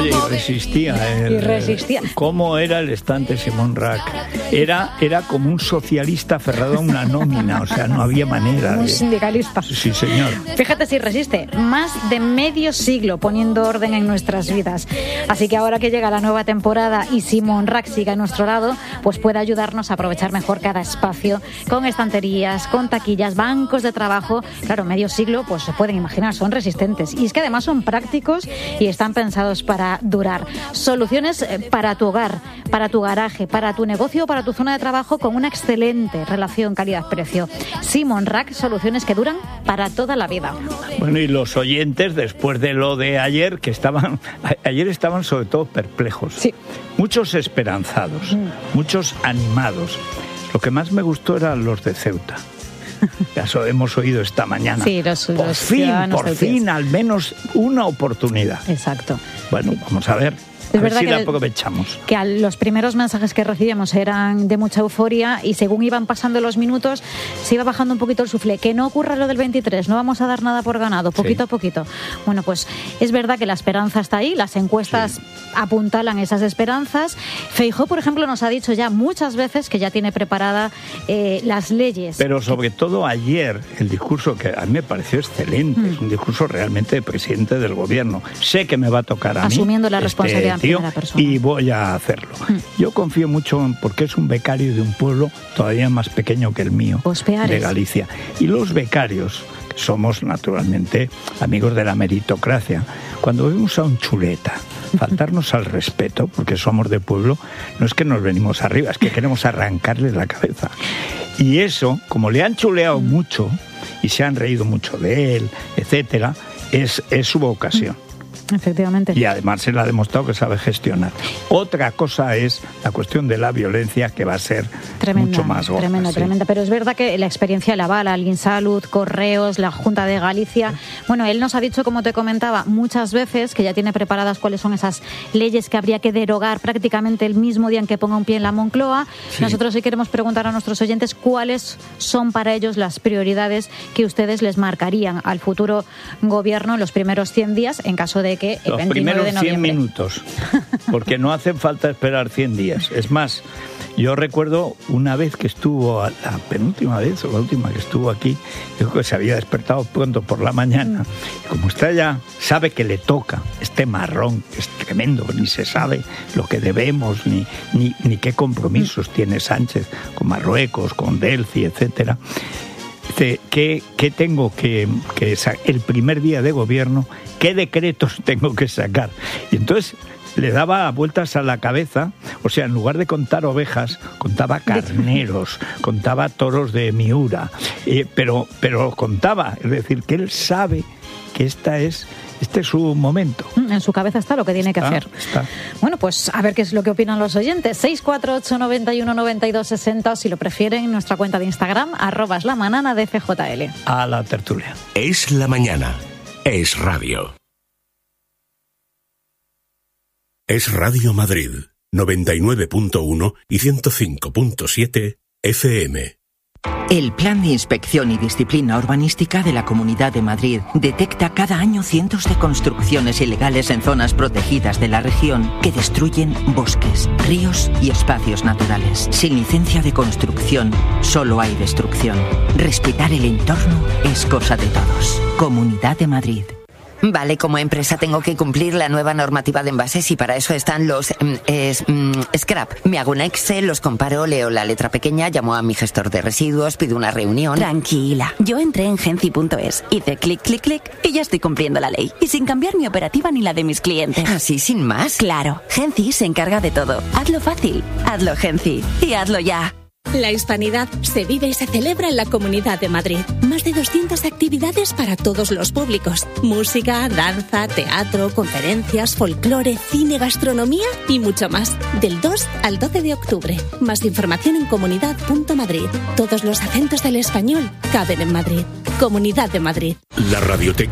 Oye, y resistía. ¿Cómo era el estante Simón Rack? Era como un socialista aferrado a una nómina, o sea, no había manera. Un sindicalista. Sí, señor. Fíjate si resiste. Más de medio siglo poniendo orden en nuestras vidas. Así que ahora que llega la nueva temporada y Simón Rack siga a nuestro lado, pues puede ayudarnos a aprovechar mejor cada espacio, con estanterías, con taquillas, bancos de trabajo. Claro, medio siglo, pues se pueden imaginar, son resistentes. Y es que además son prácticos y están pensados para durar. Soluciones para tu hogar, para tu garaje, para tu negocio o para tu zona de trabajo con una excelente relación calidad-precio. Simón Rack, soluciones que duran para toda la vida. Bueno, y los oyentes, después de lo de ayer, ayer estaban sobre todo perplejos. Sí. Muchos esperanzados, muchos animados. Lo que más me gustó eran los de Ceuta. Ya eso hemos oído esta mañana. Sí, por fin, al menos una oportunidad. Exacto. Bueno, vamos a ver. Es verdad si la aprovechamos. Que los primeros mensajes que recibíamos eran de mucha euforia y según iban pasando los minutos se iba bajando un poquito el suflé. Que no ocurra lo del 23, no vamos a dar nada por ganado, poquito a poquito. Bueno, pues es verdad que la esperanza está ahí, las encuestas apuntalan esas esperanzas. Feijóo, por ejemplo, nos ha dicho ya muchas veces que ya tiene preparada las leyes. Pero sobre todo ayer, el discurso que a mí me pareció excelente, es un discurso realmente de presidente del gobierno. Sé que me va a tocar a mí. Asumiendo la responsabilidad. Y voy a hacerlo. Yo confío mucho porque es un becario de un pueblo todavía más pequeño que el mío, de Galicia. Y los becarios, que somos naturalmente amigos de la meritocracia, cuando vemos a un chuleta faltarnos al respeto, porque somos de pueblo, no es que nos venimos arriba, es que queremos arrancarle la cabeza. Y eso, como le han chuleado mucho y se han reído mucho de él, etcétera, es su vocación. Efectivamente. Y además se le ha demostrado que sabe gestionar. Otra cosa es la cuestión de la violencia, que va a ser mucho más gorda. Tremenda. Pero es verdad que la experiencia la avala, el Insalud, Correos, la Junta de Galicia. Bueno, él nos ha dicho, como te comentaba, muchas veces que ya tiene preparadas cuáles son esas leyes que habría que derogar prácticamente el mismo día en que ponga un pie en la Moncloa. Sí. Nosotros sí queremos preguntar a nuestros oyentes cuáles son para ellos las prioridades que ustedes les marcarían al futuro gobierno en los primeros 100 días, en caso de que el 29 de noviembre. Los primeros 100 minutos, porque no hace falta esperar 100 días. Es más, yo recuerdo una vez que estuvo, la penúltima vez o la última que estuvo aquí, yo creo que se había despertado pronto por la mañana, y como usted ya sabe que le toca este marrón, que es tremendo, ni se sabe lo que debemos, ni qué compromisos tiene Sánchez con Marruecos, con Delci, etcétera. ¿Qué tengo que el primer día de gobierno, qué decretos tengo que sacar? Y entonces le daba vueltas a la cabeza, o sea, en lugar de contar ovejas, contaba carneros, contaba toros de Miura, pero contaba, es decir, que él sabe que este es su momento. En su cabeza está lo que tiene que hacer. Bueno, pues a ver qué es lo que opinan los oyentes. 648 91 92 60, o si lo prefieren, en nuestra cuenta de Instagram, @lamanana de FJL. A la tertulia. Es la mañana. Es radio. Es Radio Madrid, 99.1 y 105.7 FM. El Plan de Inspección y Disciplina Urbanística de la Comunidad de Madrid detecta cada año cientos de construcciones ilegales en zonas protegidas de la región que destruyen bosques, ríos y espacios naturales. Sin licencia de construcción, solo hay destrucción. Respetar el entorno es cosa de todos. Comunidad de Madrid. Vale, como empresa tengo que cumplir la nueva normativa de envases y para eso están los scrap. Me hago un Excel, los comparo, leo la letra pequeña, llamo a mi gestor de residuos, pido una reunión. Tranquila, yo entré en Genci.es, hice clic, clic, clic y ya estoy cumpliendo la ley. Y sin cambiar mi operativa ni la de mis clientes. ¿Así sin más? Claro, Genci se encarga de todo. Hazlo fácil, hazlo Genci y hazlo ya. La hispanidad se vive y se celebra en la Comunidad de Madrid. Más de 200 actividades para todos los públicos. Música, danza, teatro, conferencias, folclore, cine, gastronomía y mucho más. Del 2 al 12 de octubre. Más información en comunidad.madrid. Todos los acentos del español caben en Madrid. Comunidad de Madrid. La Radioteca.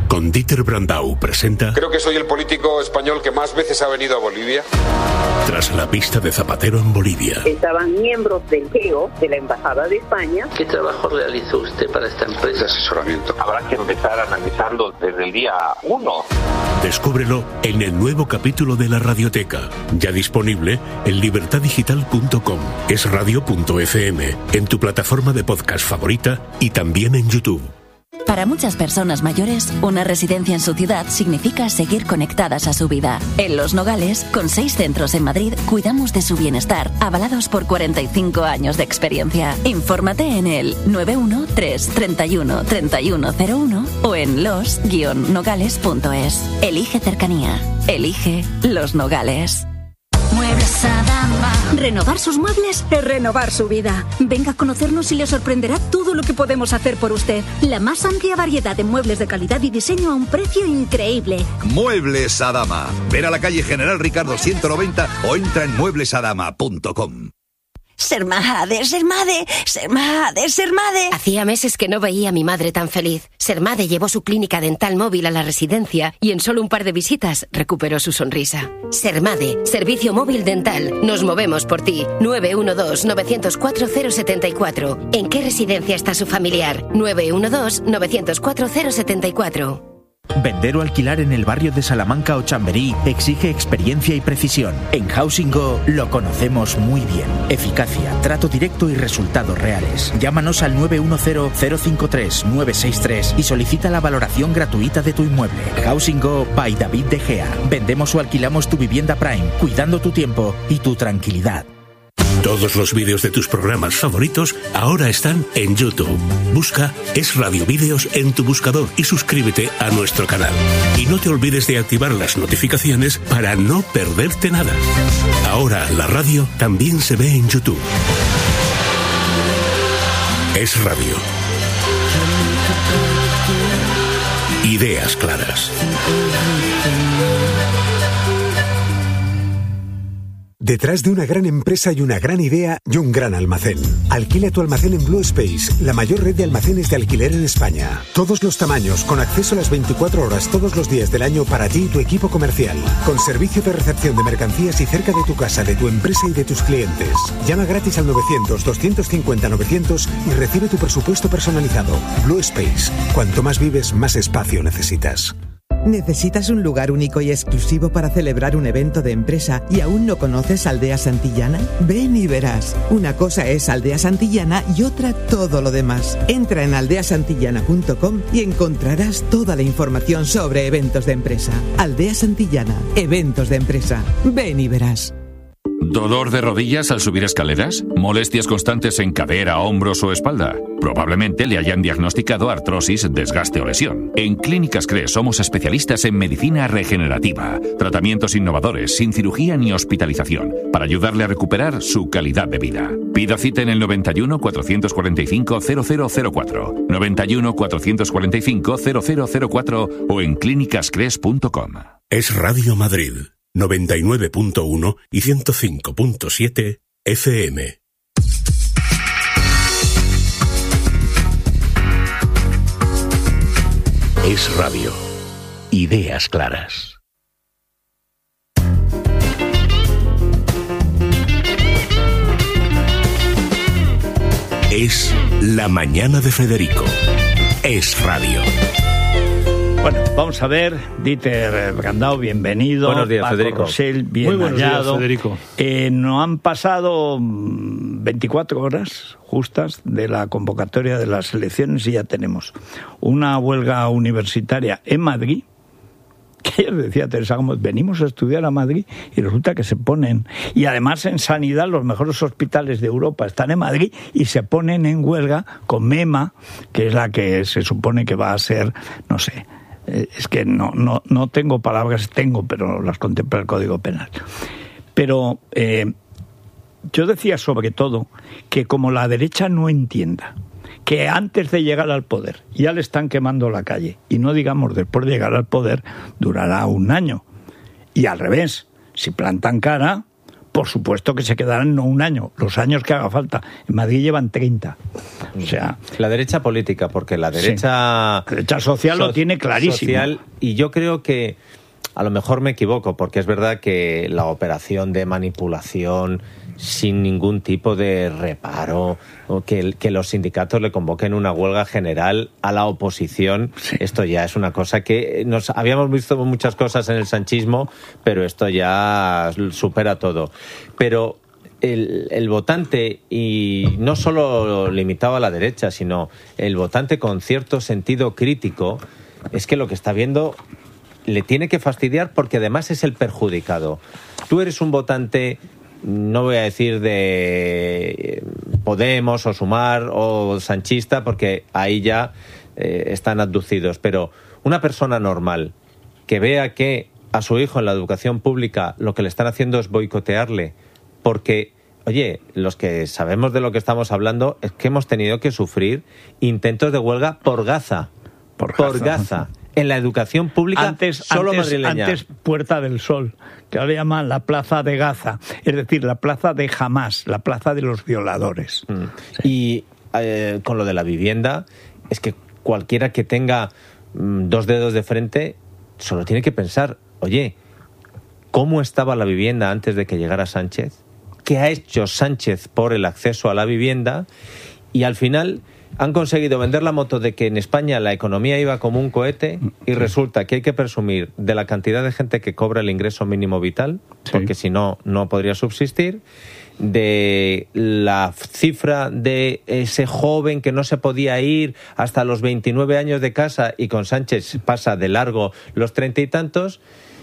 con Dieter Brandau presenta... Creo que soy el político español que más veces ha venido a Bolivia. Tras la pista de Zapatero en Bolivia. Estaban miembros del GEO, de la Embajada de España. ¿Qué trabajo realizó usted para esta empresa? De asesoramiento. Habrá que empezar analizando desde el día 1. Descúbrelo en el nuevo capítulo de La Radioteca, ya disponible en libertadigital.com, esradio.fm, en tu plataforma de podcast favorita y también en YouTube. Para muchas personas mayores, una residencia en su ciudad significa seguir conectadas a su vida. En Los Nogales, con 6 centros en Madrid, cuidamos de su bienestar, avalados por 45 años de experiencia. Infórmate en el 913 31 3101 o en los-nogales.es. Elige cercanía. Elige Los Nogales. Muebles Adama. Renovar sus muebles es renovar su vida. Venga a conocernos y le sorprenderá todo lo que podemos hacer por usted. La más amplia variedad de muebles de calidad y diseño a un precio increíble. Muebles Adama. Ven a la calle General Ricardo 190 o entra en mueblesadama.com. Sermade. Hacía meses que no veía a mi madre tan feliz. Sermade llevó su clínica dental móvil a la residencia y en solo un par de visitas recuperó su sonrisa. Sermade, servicio móvil dental. Nos movemos por ti. 912-904-074. ¿En qué residencia está su familiar? 912-904-074. Vender o alquilar en el barrio de Salamanca o Chamberí exige experiencia y precisión. En Housing Go lo conocemos muy bien. Eficacia, trato directo y resultados reales. Llámanos al 910-053-963 y solicita la valoración gratuita de tu inmueble. Housing Go by David De Gea. Vendemos o alquilamos tu vivienda Prime, cuidando tu tiempo y tu tranquilidad. Todos los vídeos de tus programas favoritos ahora están en YouTube. Busca Es Radio Vídeos en tu buscador y suscríbete a nuestro canal. Y no te olvides de activar las notificaciones para no perderte nada. Ahora la radio también se ve en YouTube. Es Radio. Ideas claras. Detrás de una gran empresa hay una gran idea y un gran almacén. Alquila tu almacén en Blue Space, la mayor red de almacenes de alquiler en España. Todos los tamaños, con acceso a las 24 horas todos los días del año para ti y tu equipo comercial. Con servicio de recepción de mercancías y cerca de tu casa, de tu empresa y de tus clientes. Llama gratis al 900-250-900 y recibe tu presupuesto personalizado. Blue Space. Cuanto más vives, más espacio necesitas. ¿Necesitas un lugar único y exclusivo para celebrar un evento de empresa y aún no conoces Aldea Santillana? Ven y verás. Una cosa es Aldea Santillana y otra todo lo demás. Entra en aldeasantillana.com y encontrarás toda la información sobre eventos de empresa. Aldea Santillana, eventos de empresa. Ven y verás. ¿Dolor de rodillas al subir escaleras? ¿Molestias constantes en cadera, hombros o espalda? Probablemente le hayan diagnosticado artrosis, desgaste o lesión. En Clínicas CRE somos especialistas en medicina regenerativa, tratamientos innovadores, sin cirugía ni hospitalización, para ayudarle a recuperar su calidad de vida. Pida cita en el 91 445 0004, 91 445 0004 o en clínicascres.com. Es Radio Madrid. 99.1 y 105.7 FM. Es Radio. Ideas claras. Es La Mañana de Federico. Es Radio. Bueno, vamos a ver, Dieter Brandau, bienvenido. Buenos días, Paco Federico. Rosell, bien Muy buenos hallado. días, Federico. No han pasado 24 horas justas de la convocatoria de las elecciones y ya tenemos una huelga universitaria en Madrid. Que ayer decía Teresa Gómez, venimos a estudiar a Madrid y resulta que se ponen, y además en sanidad los mejores hospitales de Europa están en Madrid y se ponen en huelga con MEMA, que es la que se supone que va a ser, no sé, es que no tengo palabras, pero las contempla el Código Penal. Pero yo decía sobre todo que como la derecha no entienda que antes de llegar al poder ya le están quemando la calle, y no digamos después de llegar al poder durará un año, y al revés, si plantan cara, por supuesto que se quedarán no un año, los años que haga falta. En Madrid llevan 30. O sea, la derecha política, porque la derecha, sí, la derecha social lo tiene clarísimo. Social, y yo creo que a lo mejor me equivoco, porque es verdad que la operación de manipulación sin ningún tipo de reparo, o que los sindicatos le convoquen una huelga general a la oposición, sí. Esto ya es una cosa que habíamos visto muchas cosas en el sanchismo, pero esto ya supera todo. Pero el votante, y no solo limitado a la derecha, sino el votante con cierto sentido crítico, es que lo que está viendo le tiene que fastidiar, porque además es el perjudicado. Tú eres un votante, no voy a decir de Podemos o Sumar o sanchista, porque ahí ya están abducidos, pero una persona normal que vea que a su hijo en la educación pública lo que le están haciendo es boicotearle, porque, oye, los que sabemos de lo que estamos hablando es que hemos tenido que sufrir intentos de huelga por Gaza. Por Gaza. En la educación pública madrileña. Antes Puerta del Sol, que ahora llaman la Plaza de Gaza, es decir, la Plaza de Hamás, la Plaza de los Violadores. Sí. Y con lo de la vivienda, es que cualquiera que tenga 2 dedos de frente solo tiene que pensar, oye, ¿cómo estaba la vivienda antes de que llegara Sánchez? ¿Qué ha hecho Sánchez por el acceso a la vivienda? Y al final han conseguido vender la moto de que en España la economía iba como un cohete, y resulta que hay que presumir de la cantidad de gente que cobra el ingreso mínimo vital, sí, porque si no, no podría subsistir, de la cifra de ese joven que no se podía ir hasta los 29 años de casa y con Sánchez pasa de largo los 30 y tantos.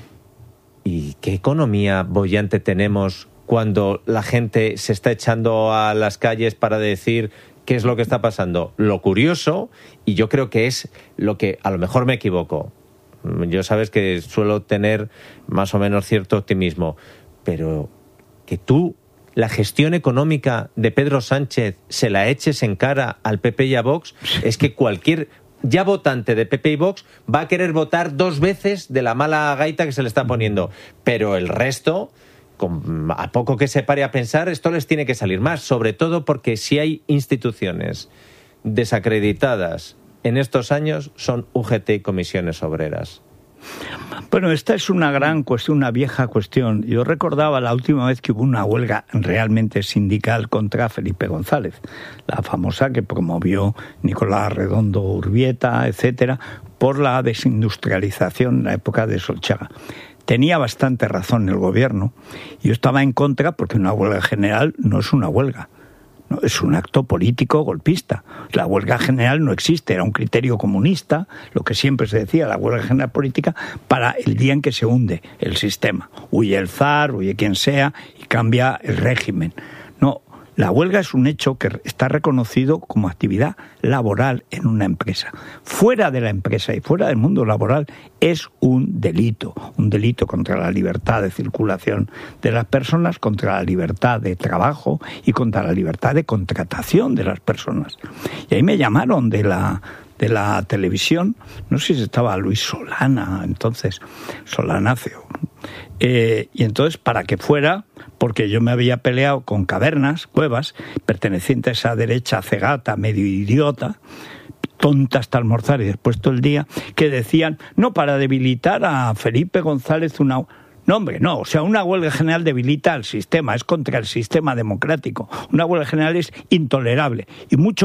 ¿Y qué economía boyante tenemos cuando la gente se está echando a las calles para decir qué es lo que está pasando? Lo curioso, y yo creo que es lo que, a lo mejor me equivoco, yo sabes que suelo tener más o menos cierto optimismo, pero que tú la gestión económica de Pedro Sánchez se la eches en cara al PP y a Vox, es que cualquier ya votante de PP y Vox va a querer votar 2 veces de la mala gaita que se le está poniendo, pero el resto, a poco que se pare a pensar, esto les tiene que salir más, sobre todo porque si hay instituciones desacreditadas en estos años son UGT y comisiones obreras. Bueno, esta es una gran cuestión, una vieja cuestión. Yo recordaba la última vez que hubo una huelga realmente sindical contra Felipe González, la famosa que promovió Nicolás Redondo Urbieta, etcétera, por la desindustrialización en la época de Solchaga. Tenía bastante razón el gobierno. Yo estaba en contra porque una huelga general no es una huelga. No, es un acto político golpista. La huelga general no existe, era un criterio comunista, lo que siempre se decía, la huelga general política, para el día en que se hunde el sistema. Huye el zar, huye quien sea y cambia el régimen. No, la huelga es un hecho que está reconocido como actividad laboral en una empresa. Fuera de la empresa y fuera del mundo laboral es un delito contra la libertad de circulación de las personas, contra la libertad de trabajo y contra la libertad de contratación de las personas. Y ahí me llamaron de la televisión, no sé si estaba Luis Solana, entonces, Solanáceo, y entonces para que fuera, porque yo me había peleado con Cavernas, Cuevas, pertenecientes a derecha cegata, medio idiota, tonta hasta almorzar y después todo el día, que decían, no, para debilitar a Felipe González una... No, hombre, no, o sea, una huelga general debilita al sistema, es contra el sistema democrático. Una huelga general es intolerable y mucho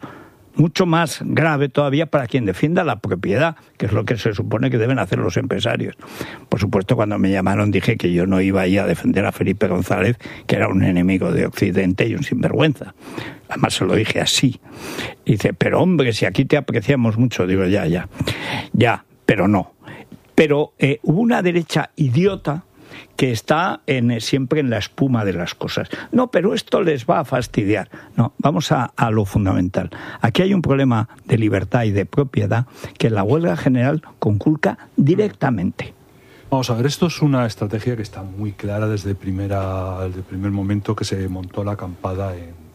más grave todavía para quien defienda la propiedad, que es lo que se supone que deben hacer los empresarios. Por supuesto, cuando me llamaron dije que yo no iba ahí a defender a Felipe González, que era un enemigo de Occidente y un sinvergüenza. Además se lo dije así. Y dice, pero hombre, si aquí te apreciamos mucho. Digo, ya, pero no. Pero hubo una derecha idiota que está siempre en la espuma de las cosas. No, pero esto les va a fastidiar. No, vamos a lo fundamental. Aquí hay un problema de libertad y de propiedad que la huelga general conculca directamente. Vamos a ver, esto es una estrategia que está muy clara desde el primer momento que se montó la acampada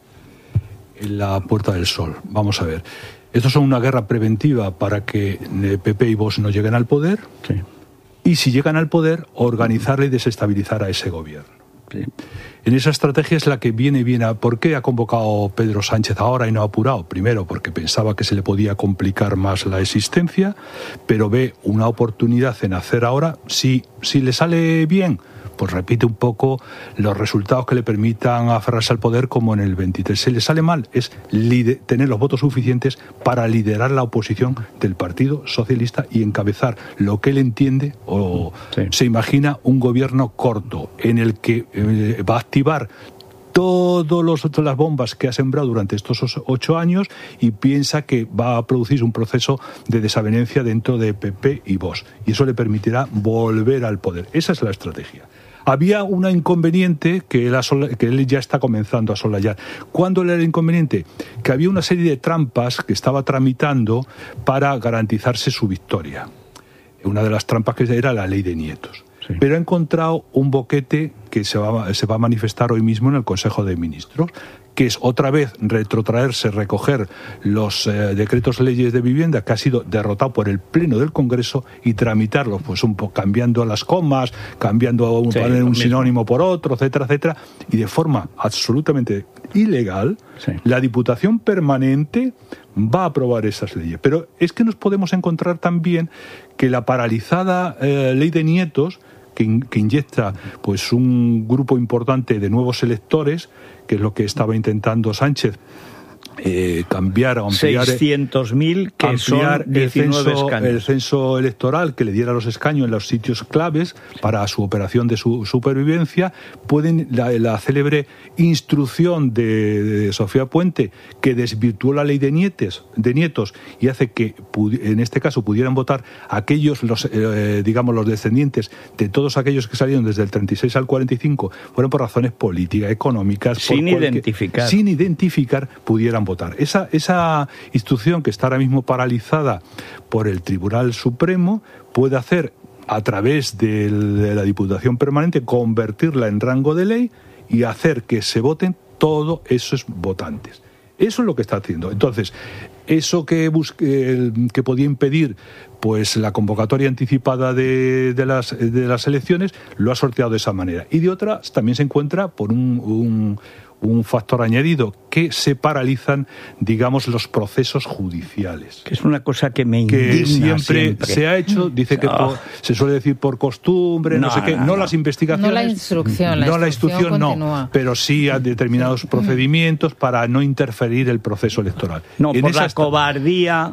en la Puerta del Sol. Vamos a ver, esto es una guerra preventiva para que PP y Vox no lleguen al poder. Sí. Y si llegan al poder, organizarle y desestabilizar a ese gobierno. En esa estrategia es la que viene bien a... ¿Por qué ha convocado Pedro Sánchez ahora y no ha apurado? Primero, porque pensaba que se le podía complicar más la existencia, pero ve una oportunidad en hacer ahora. Si le sale bien, pues repite un poco los resultados que le permitan aferrarse al poder como en el 23. Si le sale mal, es tener los votos suficientes para liderar la oposición del Partido Socialista y encabezar lo que él entiende o se imagina un gobierno corto en el que va a activar todas las bombas que ha sembrado durante estos 8 años y piensa que va a producir un proceso de desavenencia dentro de PP y Vox. Y eso le permitirá volver al poder. Esa es la estrategia. Había un inconveniente que él ya está comenzando a soslayar. ¿Cuándo era el inconveniente? Que había una serie de trampas que estaba tramitando para garantizarse su victoria. Una de las trampas que era la ley de nietos. Sí. Pero ha encontrado un boquete que se va a manifestar hoy mismo en el Consejo de Ministros, que es otra vez recoger los decretos leyes de vivienda que ha sido derrotado por el Pleno del Congreso y tramitarlos, pues un poco cambiando las comas, cambiando un sinónimo por otro, etcétera, etcétera, y de forma absolutamente ilegal, la Diputación Permanente va a aprobar esas leyes. Pero es que nos podemos encontrar también que la paralizada ley de nietos, que inyecta pues un grupo importante de nuevos electores, que es lo que estaba intentando Sánchez, cambiar o ampliar 600.000 que son 19 escaños. El censo electoral que le diera los escaños en los sitios claves para su operación de su supervivencia. La célebre instrucción de Sofía Puente, que desvirtuó la ley de nietos y hace que en este caso pudieran votar aquellos los descendientes de todos aquellos que salieron desde el 36 al 45, fueron por razones políticas, económicas, sin identificar, pudieran votar. Esa instrucción, que está ahora mismo paralizada por el Tribunal Supremo, puede hacer, a través de la Diputación Permanente, convertirla en rango de ley y hacer que se voten todos esos votantes. Eso es lo que está haciendo. Entonces, eso que podía impedir pues la convocatoria anticipada de las elecciones, lo ha sorteado de esa manera. Y de otra, también se encuentra por un factor añadido, que se paralizan, digamos, los procesos judiciales. Que es una cosa que me indigna siempre. Se ha hecho, dice que se suele decir por costumbre, no sé qué, no las investigaciones. No la instrucción, la instrucción continúa. Pero sí a determinados procedimientos para no interferir el proceso electoral. No, por la cobardía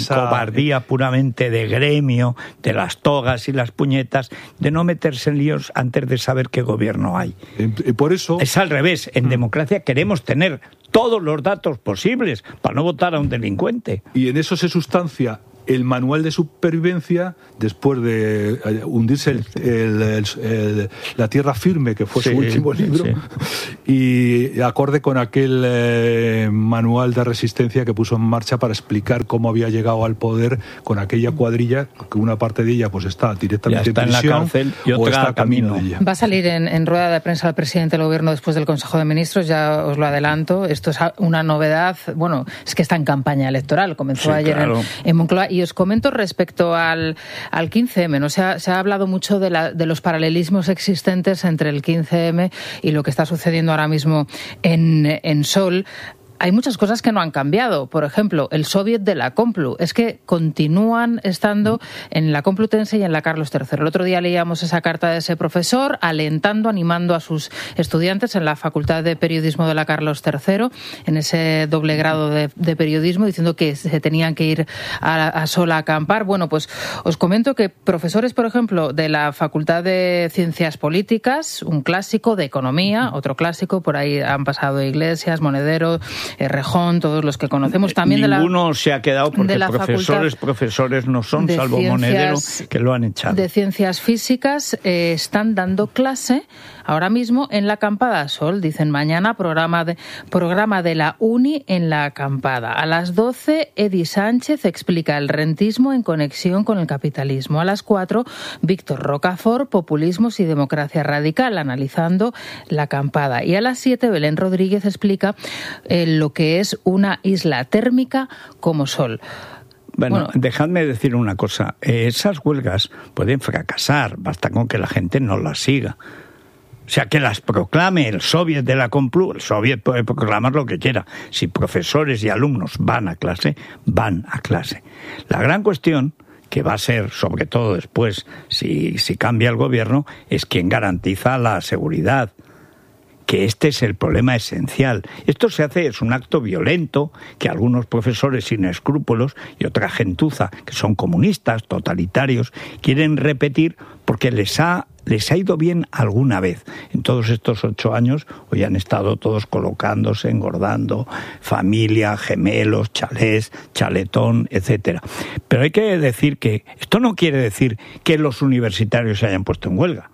puramente de gremio, de las togas y las puñetas, de no meterse en líos antes de saber qué gobierno hay. Por eso es al revés. En democracia queremos tener todos los datos posibles para no votar a un delincuente. Y en eso se sustancia el manual de supervivencia después de hundirse la tierra firme, que fue su último libro, y acorde con aquel manual de resistencia que puso en marcha para explicar cómo había llegado al poder con aquella cuadrilla, que una parte de ella pues está directamente en prisión, en la cárcel y otra está camino de ella. Va a salir en rueda de prensa el presidente del gobierno después del Consejo de Ministros, ya os lo adelanto. Esto es una novedad, bueno, es que está en campaña electoral, comenzó ayer en Moncloa. Y os comento respecto al 15M, ¿no? Se ha hablado mucho de los paralelismos existentes entre el 15M y lo que está sucediendo ahora mismo en Sol. Hay muchas cosas que no han cambiado. Por ejemplo, el Soviet de la Complu. Es que continúan estando en la Complutense y en la Carlos III. El otro día leíamos esa carta de ese profesor alentando, animando a sus estudiantes en la Facultad de Periodismo de la Carlos III, en ese doble grado de periodismo, diciendo que se tenían que ir a Sol a acampar. Bueno, pues os comento que profesores, por ejemplo, de la Facultad de Ciencias Políticas, un clásico, de Economía, otro clásico, por ahí han pasado Iglesias, Monedero, Rejón, todos los que conocemos también. Ninguno se ha quedado porque profesores no son, salvo Monedero, que lo han echado. De Ciencias Físicas están dando clase ahora mismo en la acampada a Sol. Dicen mañana programa de la Uni en la acampada. A las 12, Edi Sánchez explica el rentismo en conexión con el capitalismo. A las 4, Víctor Rocafort, populismos y democracia radical, analizando la acampada. Y a las 7, Belén Rodríguez explica lo que es una isla térmica como Sol. Bueno, dejadme decir una cosa. Esas huelgas pueden fracasar, basta con que la gente no las siga. O sea, que las proclame el Soviet de la Complu. El Soviet puede proclamar lo que quiera. Si profesores y alumnos van a clase, van a clase. La gran cuestión, que va a ser, sobre todo después, si cambia el gobierno, es quién garantiza la seguridad. Que este es el problema esencial. Esto es un acto violento que algunos profesores sin escrúpulos y otra gentuza, que son comunistas, totalitarios, quieren repetir porque les ha ido bien alguna vez. En todos estos 8 años, hoy han estado todos colocándose, engordando, familia, gemelos, chalés, chaletón, etcétera. Pero hay que decir que esto no quiere decir que los universitarios se hayan puesto en huelga.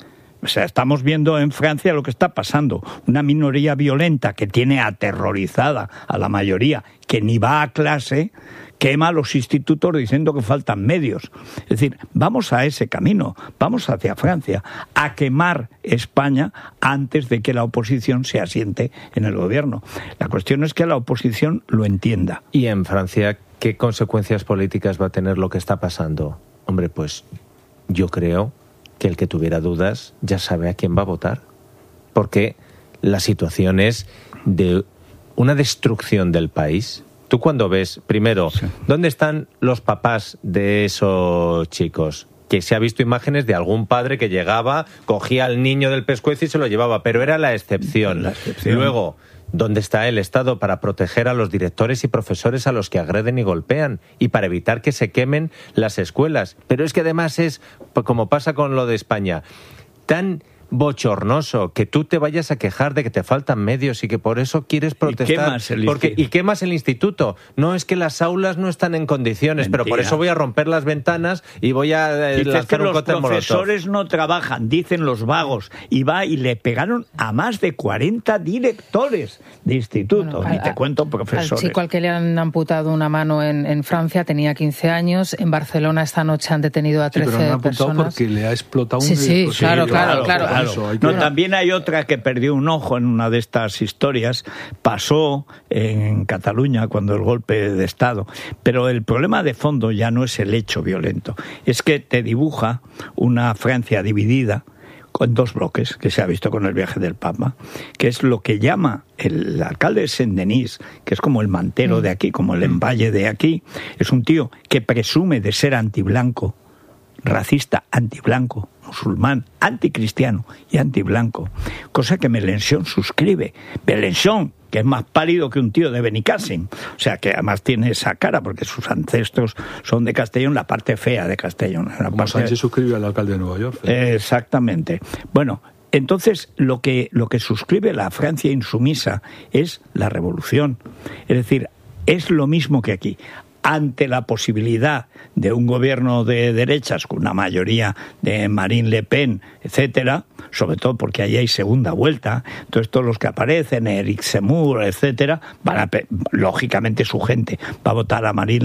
O sea, estamos viendo en Francia lo que está pasando. Una minoría violenta que tiene aterrorizada a la mayoría, que ni va a clase, quema los institutos diciendo que faltan medios. Es decir, vamos a ese camino, vamos hacia Francia, a quemar España antes de que la oposición se asiente en el gobierno. La cuestión es que la oposición lo entienda. ¿Y en Francia qué consecuencias políticas va a tener lo que está pasando? Hombre, pues yo creo que el que tuviera dudas ya sabe a quién va a votar, porque la situación es de una destrucción del país. Tú cuando ves, primero, ¿dónde están los papás de esos chicos? Que se ha visto imágenes de algún padre que llegaba, cogía al niño del pescuezo y se lo llevaba, pero era la excepción. Luego, ¿dónde está el Estado para proteger a los directores y profesores a los que agreden y golpean y para evitar que se quemen las escuelas? Pero es que además es, como pasa con lo de España, tan bochornoso que tú te vayas a quejar de que te faltan medios y que por eso quieres protestar y quemas el instituto. No, es que las aulas no están en condiciones. Mentira. Pero por eso voy a romper las ventanas y voy a lanzar un cóctel molotov. Los profesores no trabajan, dicen los vagos, y le pegaron a más de 40 directores de instituto. Bueno, te cuento profesores. Al chico al que le han amputado una mano en Francia tenía 15 años. En Barcelona esta noche han detenido a 13 personas. Pero han amputado porque le ha explotado un... Claro. No, también hay otra que perdió un ojo en una de estas historias. Pasó en Cataluña cuando el golpe de Estado. Pero el problema de fondo ya no es el hecho violento. Es que te dibuja una Francia dividida con 2 bloques, que se ha visto con el viaje del Papa, que es lo que llama el alcalde de Saint-Denis, que es como el mantero de aquí, como el emballe de aquí. Es un tío que presume de ser antiblanco, racista, antiblanco, musulmán, anticristiano y antiblanco, cosa que Mélenchon suscribe. Mélenchon, que es más pálido que un tío de Benicàssim, o sea, que además tiene esa cara, porque sus ancestros son de Castellón, la parte fea de Castellón. Como Sánchez suscribe al alcalde de Nueva York. Exactamente. Bueno, entonces lo que suscribe la Francia insumisa es la revolución. Es decir, es lo mismo que aquí. Ante la posibilidad de un gobierno de derechas con una mayoría de Marine Le Pen, etcétera, sobre todo porque ahí hay segunda vuelta, entonces todos los que aparecen, Eric Zemmour, etcétera, lógicamente su gente va a votar a Marine